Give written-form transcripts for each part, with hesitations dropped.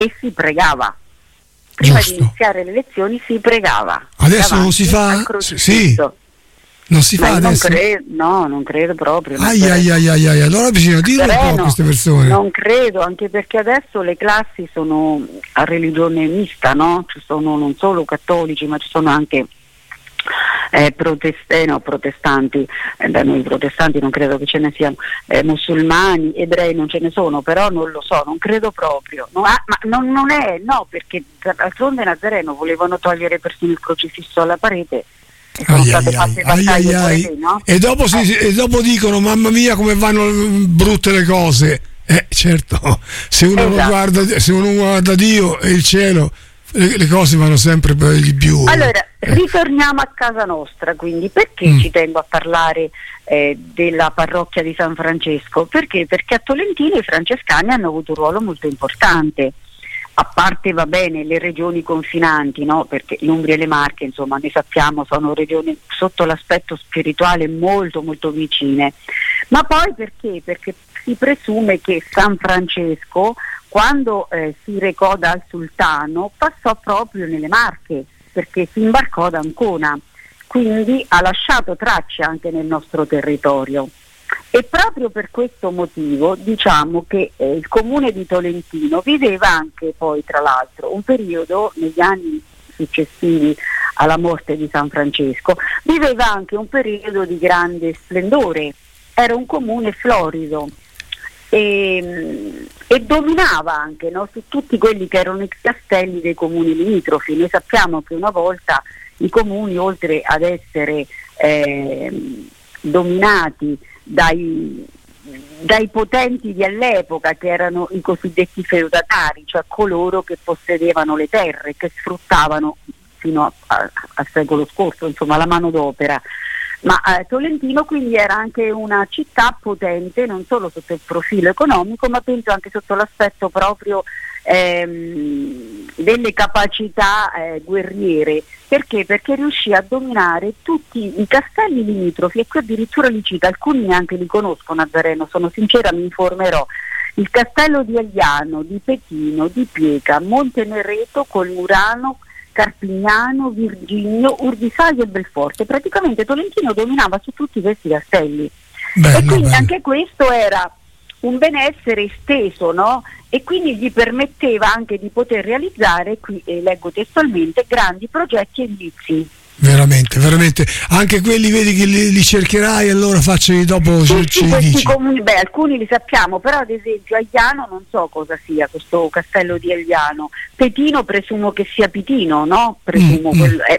e si pregava. Prima Giusto. di iniziare le lezioni si pregava. Adesso non si fa? Sì. Non si fa adesso? Non credo proprio. Allora bisogna dirlo un po' a queste persone. Non credo, anche perché adesso le classi sono a religione mista, no? Ci sono non solo cattolici, ma ci sono anche protestanti. Da noi protestanti non credo che ce ne siano, musulmani, ebrei non ce ne sono, però non lo so, non credo proprio. Ma non è, no, perché d'altronde Nazareno volevano togliere persino il crocifisso alla parete. No? E dopo dicono mamma mia come vanno brutte le cose. Certo, se uno guarda Dio e il cielo, le cose vanno sempre per di più. Allora, ritorniamo a casa nostra, quindi perché ci tengo a parlare della parrocchia di San Francesco? Perché a Tolentino i francescani hanno avuto un ruolo molto importante. A parte, va bene, le regioni confinanti, no? Perché l'Umbria e le Marche, insomma, ne sappiamo, sono regioni sotto l'aspetto spirituale molto molto vicine. Ma poi perché? Perché si presume che San Francesco, quando si recò dal sultano, passò proprio nelle Marche, perché si imbarcò ad Ancona, quindi ha lasciato tracce anche nel nostro territorio. E proprio per questo motivo diciamo che il comune di Tolentino viveva anche poi, tra l'altro, un periodo negli anni successivi alla morte di San Francesco, viveva anche un periodo di grande splendore, era un comune florido e dominava anche, no, su tutti quelli che erano i castelli dei comuni limitrofi. Noi sappiamo che una volta i comuni, oltre ad essere dominati dai potenti di all'epoca, che erano i cosiddetti feudatari, cioè coloro che possedevano le terre, che sfruttavano fino al secolo scorso, insomma, la manodopera. Ma Tolentino quindi era anche una città potente, non solo sotto il profilo economico, ma penso anche sotto l'aspetto proprio delle capacità guerriere. Perché? Perché riuscì a dominare tutti i castelli limitrofi, e qui addirittura li cita, alcuni neanche li conosco, Nazareno, sono sincera, mi informerò. Il castello di Agliano, di Petino, di Pieca, Montenereto, Colmurano, Carpignano, Virginio, Urbisaio e Belforte. Praticamente Tolentino dominava su tutti questi castelli. E quindi anche questo era un benessere esteso, no? E quindi gli permetteva anche di poter realizzare, qui leggo testualmente, grandi progetti edilizi. Veramente, anche quelli vedi che li cercherai, allora facciali dopo. Sì, questi comuni, alcuni li sappiamo, però ad esempio Agliano non so cosa sia questo castello di Agliano. Petino presumo che sia Pitino, no? Presumo.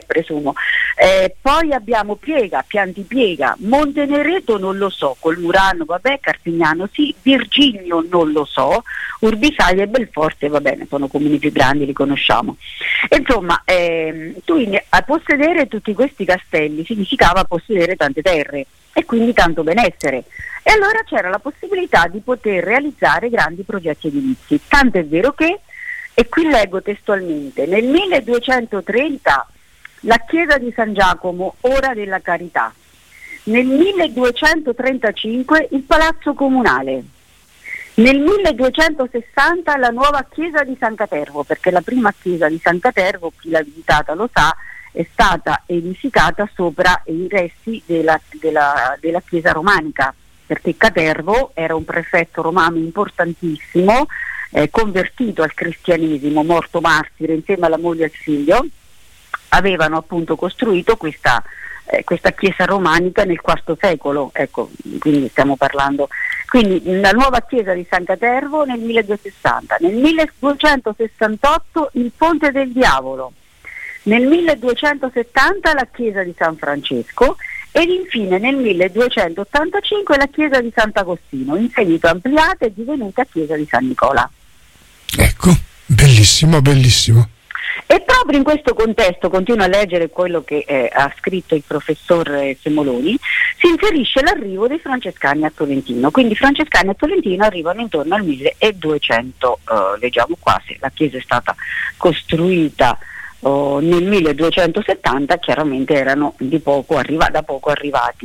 Poi abbiamo Piega, Piantipiega, Montenereto non lo so, Colmurano vabbè, Carpignano sì, Virginio non lo so, Urbisaia e Belforte va bene, sono comuni più grandi, li conosciamo. Insomma, tu a possedere tutti questi castelli significava possedere tante terre e quindi tanto benessere, e allora c'era la possibilità di poter realizzare grandi progetti edilizi, tanto è vero che, e qui leggo testualmente, nel 1230 la chiesa di San Giacomo, ora della Carità, nel 1235 il palazzo comunale, nel 1260 la nuova chiesa di San Catervo, perché la prima chiesa di San Catervo, chi l'ha visitata lo sa, è stata edificata sopra i resti della chiesa romanica, perché Catervo era un prefetto romano importantissimo, convertito al cristianesimo, morto martire insieme alla moglie e al figlio. Avevano appunto costruito questa chiesa romanica nel IV secolo, ecco, quindi stiamo parlando. Quindi la nuova chiesa di San Catervo nel 1260, nel 1268 il Ponte del Diavolo, nel 1270 la chiesa di San Francesco ed infine nel 1285 la chiesa di Sant'Agostino, in seguito ampliata e divenuta chiesa di San Nicola. Ecco, bellissimo. E proprio in questo contesto, continuo a leggere quello che ha scritto il professor Semoloni, si inserisce l'arrivo dei francescani a Tolentino. Quindi i francescani a Tolentino arrivano intorno al 1200, leggiamo qua, se la chiesa è stata costruita nel 1270, chiaramente erano da poco arrivati.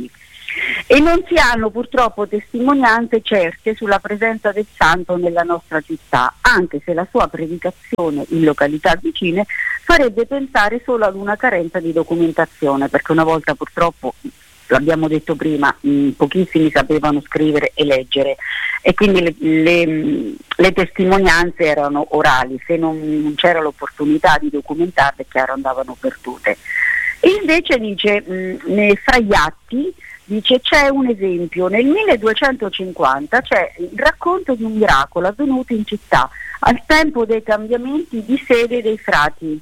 E non si hanno purtroppo testimonianze certe sulla presenza del santo nella nostra città, anche se la sua predicazione in località vicine farebbe pensare solo ad una carenza di documentazione, perché una volta purtroppo, l'abbiamo detto prima, pochissimi sapevano scrivere e leggere, e quindi le testimonianze erano orali, se non c'era l'opportunità di documentarle, chiaro, andavano perdute. E invece dice, fra gli atti, dice, c'è un esempio, nel 1250 c'è il racconto di un miracolo avvenuto in città al tempo dei cambiamenti di sede dei frati.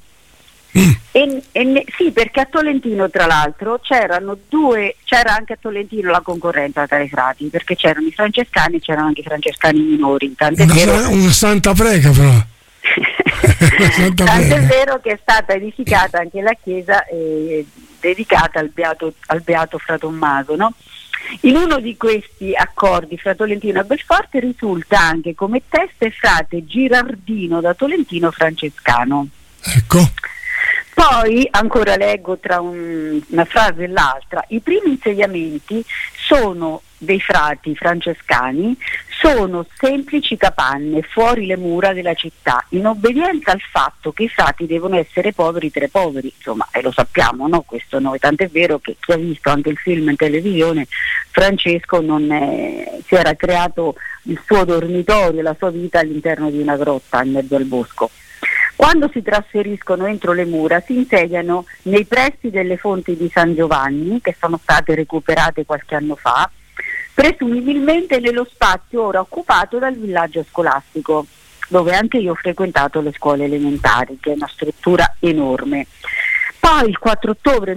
Sì, perché a Tolentino tra l'altro c'era anche a Tolentino la concorrenza tra i frati, perché c'erano i francescani e c'erano anche i francescani minori. Una santa prega però. Tant'è vero che è stata edificata anche la chiesa dedicata al beato Fra Tommaso, no? In uno di questi accordi fra Tolentino e Belforte risulta anche come teste frate Girardino da Tolentino francescano. Ecco. Poi, ancora leggo tra una frase e l'altra, i primi insediamenti sono dei frati francescani, sono semplici capanne fuori le mura della città, in obbedienza al fatto che i frati devono essere poveri tra i poveri, insomma, e lo sappiamo, no? Questo noi, tant'è vero che chi ha visto anche il film in televisione, Francesco si era creato il suo dormitorio, la sua vita all'interno di una grotta in mezzo al bosco. Quando si trasferiscono entro le mura si insediano nei pressi delle fonti di San Giovanni, che sono state recuperate qualche anno fa, presumibilmente nello spazio ora occupato dal villaggio scolastico, dove anche io ho frequentato le scuole elementari, che è una struttura enorme. Poi il 4 ottobre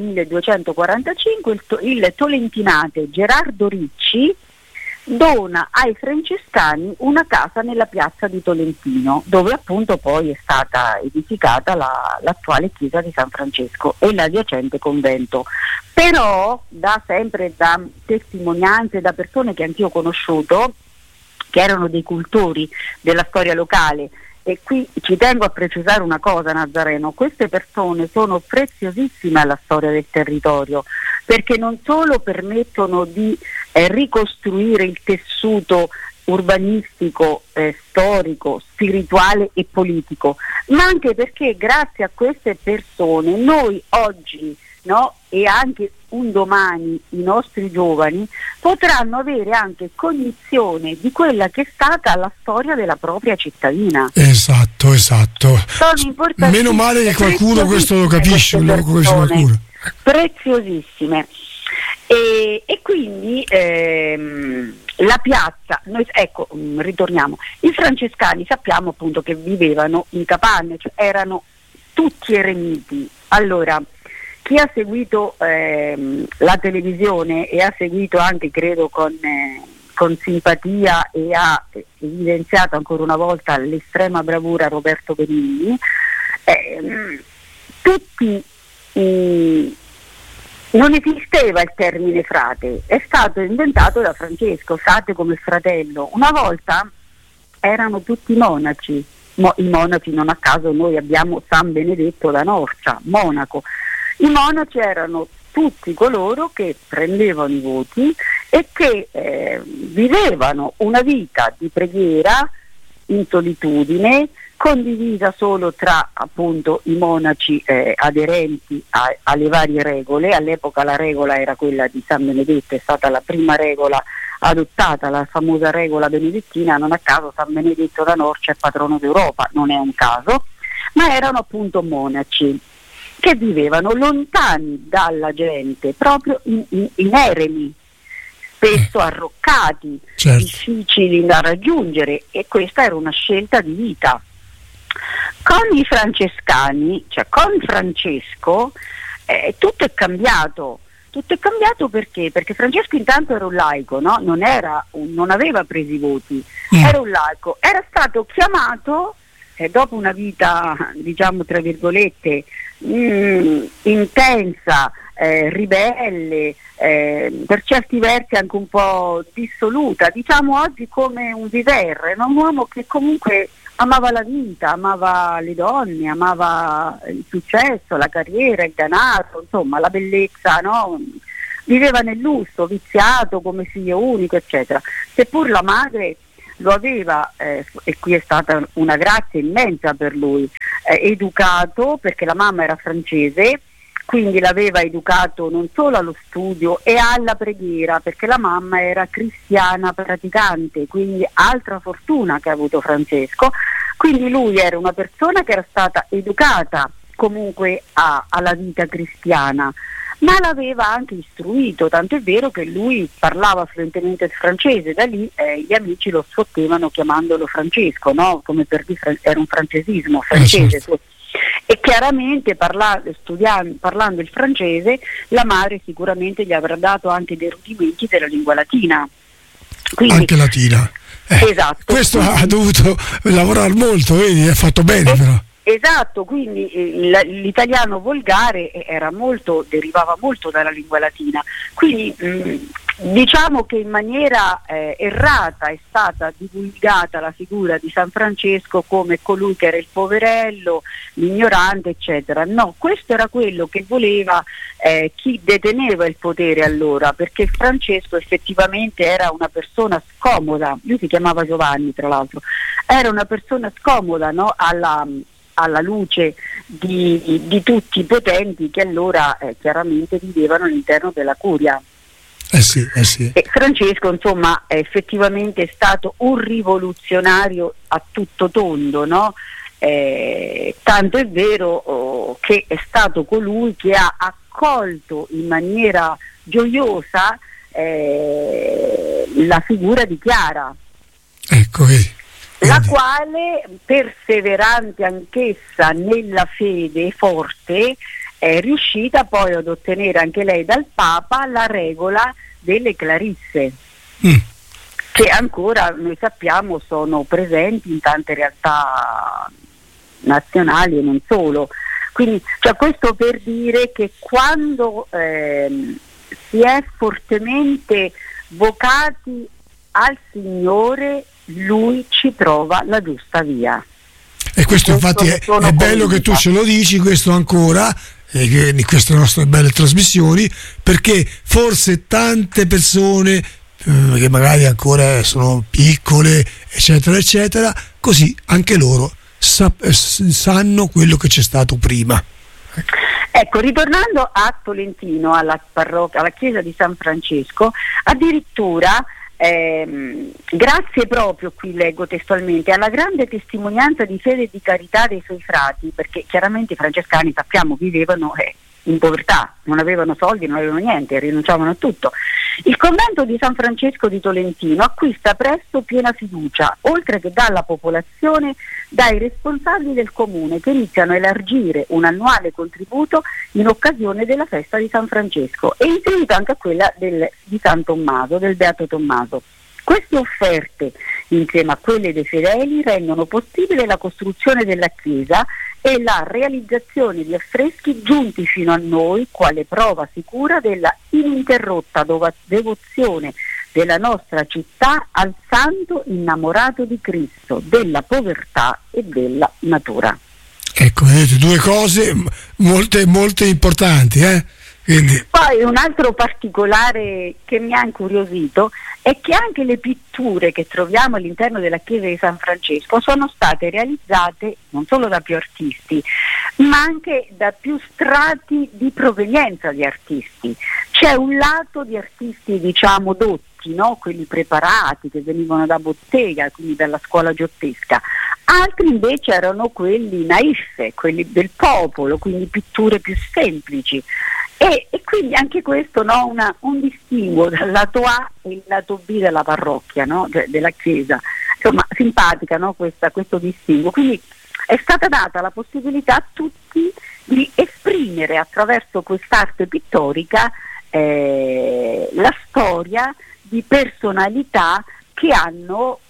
1245 il tolentinate Gerardo Ricci dona ai francescani una casa nella piazza di Tolentino, dove appunto poi è stata edificata l'attuale chiesa di San Francesco e l'adiacente convento. Però da testimonianze, da persone che anch'io ho conosciuto, che erano dei cultori della storia locale, e qui ci tengo a precisare una cosa, Nazareno, queste persone sono preziosissime alla storia del territorio, perché non solo permettono di ricostruire il tessuto urbanistico, storico, spirituale e politico, ma anche perché grazie a queste persone noi oggi, no, e anche un domani i nostri giovani potranno avere anche cognizione di quella che è stata la storia della propria cittadina. Esatto. Meno male che qualcuno questo lo capisce, preziosissime. E quindi la piazza, ritorniamo, i francescani sappiamo appunto che vivevano in capanne, cioè erano tutti eremiti. Allora, chi ha seguito la televisione e ha seguito anche, credo, con simpatia, e ha evidenziato ancora una volta l'estrema bravura Roberto Benigni, non esisteva il termine frate, è stato inventato da Francesco, frate come fratello. Una volta erano tutti monaci, i monaci, non a caso noi abbiamo San Benedetto da Norcia, monaco. I monaci erano tutti coloro che prendevano i voti e che vivevano una vita di preghiera in solitudine, condivisa solo tra appunto i monaci aderenti alle varie regole. All'epoca la regola era quella di San Benedetto, è stata la prima regola adottata, la famosa regola benedettina. Non a caso San Benedetto da Norcia è patrono d'Europa, non è un caso, ma erano appunto monaci che vivevano lontani dalla gente, proprio in eremi, spesso arroccati, certo, difficili da raggiungere, e questa era una scelta di vita. Con i francescani, cioè con Francesco, tutto è cambiato. Tutto è cambiato perché Francesco intanto era un laico, no? Non aveva preso i voti, era un laico, era stato chiamato dopo una vita, diciamo tra virgolette, intensa, ribelle, per certi versi anche un po' dissoluta, diciamo oggi come un Viver, un uomo che comunque amava la vita, amava le donne, amava il successo, la carriera, il denaro, insomma la bellezza, no? viveva nel lusso, viziato come figlio unico, eccetera. Seppur la madre lo aveva, e qui è stata una grazia immensa per lui, educato, perché la mamma era francese, quindi l'aveva educato non solo allo studio e alla preghiera, perché la mamma era cristiana praticante, quindi altra fortuna che ha avuto Francesco. Quindi lui era una persona che era stata educata comunque alla vita cristiana, ma l'aveva anche istruito, tanto è vero che lui parlava fluentemente il francese, da lì gli amici lo sfottevano chiamandolo Francesco, no? Come per dire, era un francesismo francese. Certo. E chiaramente parlando il francese, la madre sicuramente gli avrà dato anche dei rudimenti della lingua latina. Quindi, anche latina. Esatto. Questo ha dovuto lavorare molto, vedi, ha fatto bene però. Esatto, quindi l'italiano volgare derivava molto dalla lingua latina, quindi diciamo che in maniera errata è stata divulgata la figura di San Francesco come colui che era il poverello, l'ignorante, eccetera. No, questo era quello che voleva chi deteneva il potere allora, perché Francesco effettivamente era una persona scomoda, lui si chiamava Giovanni tra l'altro, era una persona scomoda, no? alla luce di tutti i potenti che allora chiaramente vivevano all'interno della curia. Sì. E Francesco insomma effettivamente è stato un rivoluzionario a tutto tondo, no? Tanto è vero che è stato colui che ha accolto in maniera gioiosa la figura di Chiara. Ecco, vedi. La quale, perseverante anch'essa nella fede forte, è riuscita poi ad ottenere anche lei dal Papa la regola delle Clarisse, che ancora noi sappiamo sono presenti in tante realtà nazionali e non solo. Quindi questo per dire che quando si è fortemente vocati al Signore, Lui ci trova la giusta via. E questo infatti è bello che tu ce lo dici, questo ancora, in queste nostre belle trasmissioni, perché forse tante persone che magari ancora sono piccole, eccetera, eccetera, così anche loro sanno quello che c'è stato prima. Ecco, ritornando a Tolentino, alla chiesa di San Francesco, addirittura grazie proprio, qui leggo testualmente, alla grande testimonianza di fede e di carità dei suoi frati, perché chiaramente i francescani sappiamo vivevano in povertà, non avevano soldi, non avevano niente, rinunciavano a tutto. Il convento di San Francesco di Tolentino acquista presto piena fiducia, oltre che dalla popolazione, dai responsabili del comune, che iniziano a elargire un annuale contributo in occasione della festa di San Francesco e in seguito anche a quella di San Tommaso, del Beato Tommaso. Queste offerte, insieme a quelle dei fedeli, rendono possibile la costruzione della chiesa e la realizzazione di affreschi giunti fino a noi quale prova sicura della ininterrotta devozione della nostra città al santo innamorato di Cristo, della povertà e della natura. Ecco, vedete, due cose molte importanti, Quindi. Poi un altro particolare che mi ha incuriosito è che anche le pitture che troviamo all'interno della chiesa di San Francesco sono state realizzate non solo da più artisti, ma anche da più strati di provenienza di artisti. C'è un lato di artisti, diciamo, dotti, no? Quelli preparati che venivano da bottega, quindi dalla scuola giottesca. Altri invece erano quelli naif, quelli del popolo, quindi pitture più semplici. E quindi anche questo, no, un distinguo dal lato A e il lato B della parrocchia, no? Della chiesa. Insomma, simpatica, no? Questo distinguo. Quindi è stata data la possibilità a tutti di esprimere attraverso quest'arte pittorica la storia di personalità che hanno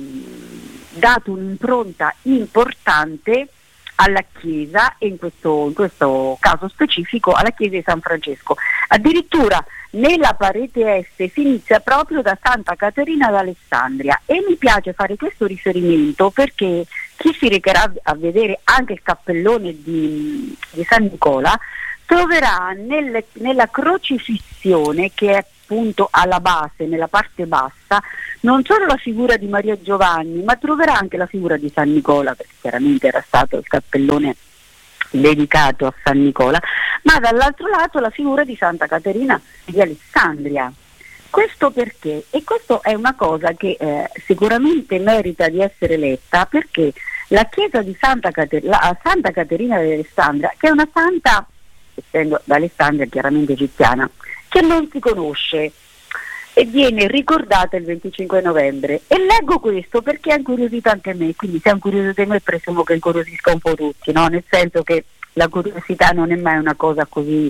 dato un'impronta importante alla Chiesa e in questo caso specifico alla Chiesa di San Francesco. Addirittura nella parete est si inizia proprio da Santa Caterina d'Alessandria e mi piace fare questo riferimento perché chi si recherà a vedere anche il cappellone di San Nicola troverà nella crocifissione, che è appunto alla base, nella parte bassa, non solo la figura di Maria Giovanni, ma troverà anche la figura di San Nicola, perché chiaramente era stato il cappellone dedicato a San Nicola, ma dall'altro lato la figura di Santa Caterina di Alessandria. Questo perché? E questo è una cosa che sicuramente merita di essere letta, perché la chiesa di Santa Caterina di Alessandria, che è una santa, essendo da Alessandria chiaramente egiziana, che non si conosce e viene ricordata il 25 novembre, e leggo questo perché ha incuriosito anche me, quindi se ha incuriosito me presumo che incuriosisca un po' tutti, no? Nel senso che la curiosità non è mai una cosa così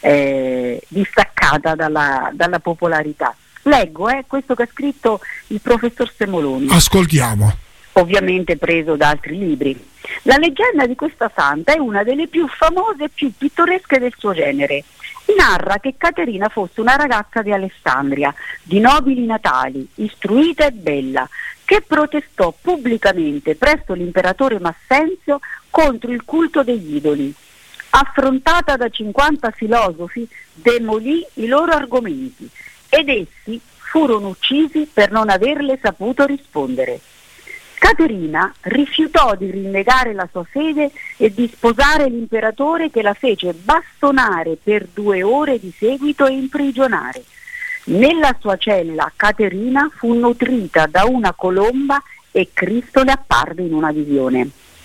distaccata dalla popolarità. Leggo questo che ha scritto il professor Semoloni. Ascoltiamo. Ovviamente preso da altri libri. La leggenda di questa santa è una delle più famose e più pittoresche del suo genere. Narra che Caterina fosse una ragazza di Alessandria, di nobili natali, istruita e bella, che protestò pubblicamente presso l'imperatore Massenzio contro il culto degli idoli. Affrontata da 50 filosofi, demolì i loro argomenti ed essi furono uccisi per non averle saputo rispondere. Caterina rifiutò di rinnegare la sua fede e di sposare l'imperatore, che la fece bastonare per 2 ore di seguito e imprigionare. Nella sua cella Caterina fu nutrita da una colomba e Cristo le apparve in una visione.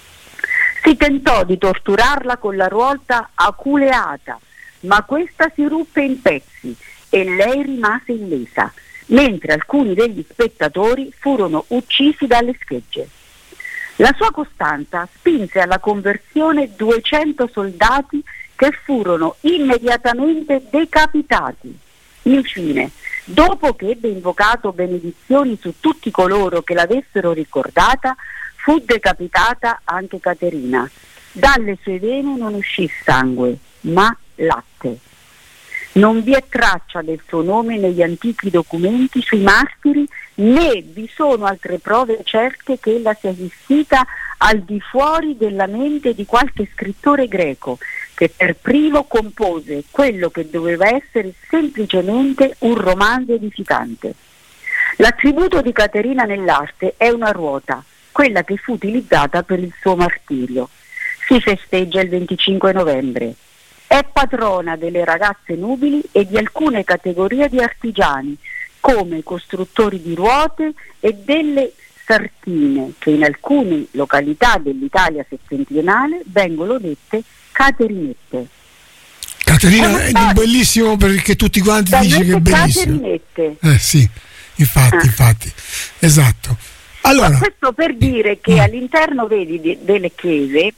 Si tentò di torturarla con la ruota aculeata, ma questa si ruppe in pezzi e lei rimase illesa, mentre alcuni degli spettatori furono uccisi dalle schegge. La sua costanza spinse alla conversione 200 soldati che furono immediatamente decapitati. Infine, dopo che ebbe invocato benedizioni su tutti coloro che l'avessero ricordata, fu decapitata anche Caterina. Dalle sue vene non uscì sangue, ma latte. Non vi è traccia del suo nome negli antichi documenti sui martiri, né vi sono altre prove certe che ella sia esistita al di fuori della mente di qualche scrittore greco, che per primo compose quello che doveva essere semplicemente un romanzo edificante. L'attributo di Caterina nell'arte è una ruota, quella che fu utilizzata per il suo martirio. Si festeggia il 25 novembre. È patrona delle ragazze nubili e di alcune categorie di artigiani, come i costruttori di ruote e delle sartine, che in alcune località dell'Italia settentrionale vengono dette caterinette. Caterina è bellissimo, perché tutti quanti dicono che è bellissimo. Caterinette. Sì, infatti, esatto. Allora, ma questo per dire che all'interno, vedi, delle chiese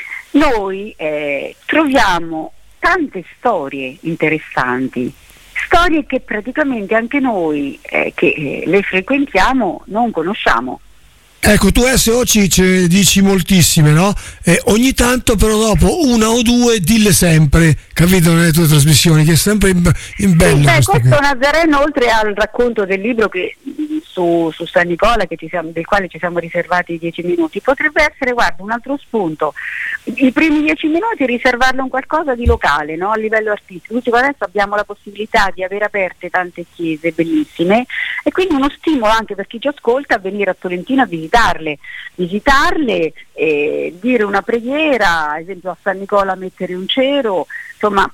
noi troviamo tante storie interessanti, storie che praticamente anche noi che le frequentiamo non conosciamo. Ecco, tu SO ci dici moltissime, no? Ogni tanto però dopo una o due dille sempre, capito, nelle tue trasmissioni, che è sempre in bello. Questo Nazareno, oltre al racconto del libro che su San Nicola, del quale ci siamo riservati 10 minuti, potrebbe essere, guarda, un altro spunto. I primi 10 minuti riservarlo a un qualcosa di locale, no? A livello artistico. Dico, adesso abbiamo la possibilità di avere aperte tante chiese bellissime, e quindi uno stimolo anche per chi ci ascolta a venire a Tolentino a visitarle, dire una preghiera, ad esempio a San Nicola mettere un cero, insomma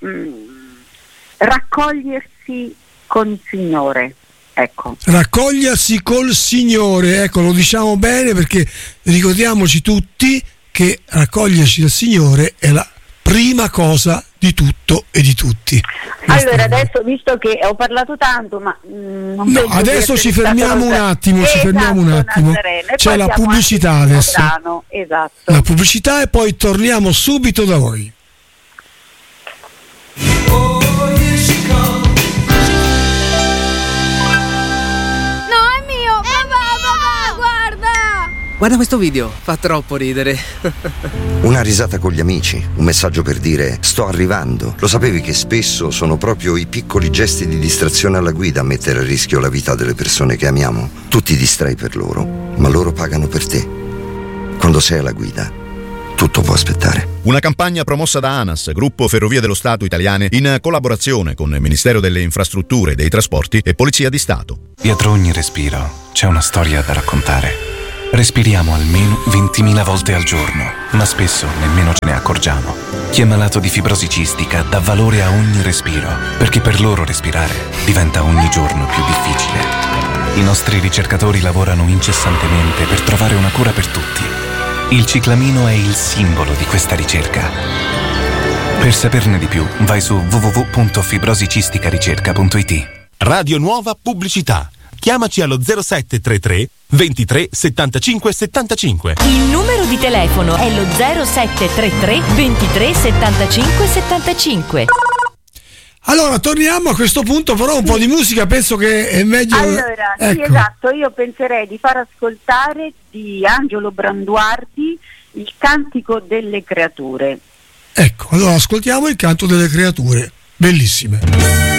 raccogliersi con il Signore. Ecco. Raccogliersi col Signore, ecco, lo diciamo bene, perché ricordiamoci tutti che raccogliersi dal Signore è la prima cosa di tutto e di tutti. Allora, adesso, visto che ho parlato tanto, ma adesso ci fermiamo un attimo, c'è la pubblicità adesso. Esatto. La pubblicità, e poi torniamo subito da voi. Guarda questo video, fa troppo ridere. Una risata con gli amici, un messaggio per dire sto arrivando. Lo sapevi che spesso sono proprio i piccoli gesti di distrazione alla guida a mettere a rischio la vita delle persone che amiamo? Tu ti distrai per loro, ma loro pagano per te. Quando sei alla guida, tutto può aspettare. Una campagna promossa da ANAS, Gruppo Ferrovie dello Stato Italiane, in collaborazione con il Ministero delle Infrastrutture e dei Trasporti e Polizia di Stato. Dietro ogni respiro c'è una storia da raccontare. Respiriamo almeno 20.000 volte al giorno, ma spesso nemmeno ce ne accorgiamo. Chi è malato di fibrosi cistica dà valore a ogni respiro, perché per loro respirare diventa ogni giorno più difficile. I nostri ricercatori lavorano incessantemente per trovare una cura per tutti. Il ciclamino è il simbolo di questa ricerca. Per saperne di più, vai su www.fibrosicisticaricerca.it. Radio Nuova Pubblicità. Chiamaci allo 0733 23 75 75. Il numero di telefono è lo 0733 23 75 75. Allora, torniamo a questo punto, però un po' di musica penso che è meglio. Allora, ecco. Sì, esatto, io penserei di far ascoltare di Angelo Branduardi Il cantico delle creature. Ecco, allora ascoltiamo Il canto delle creature, bellissime.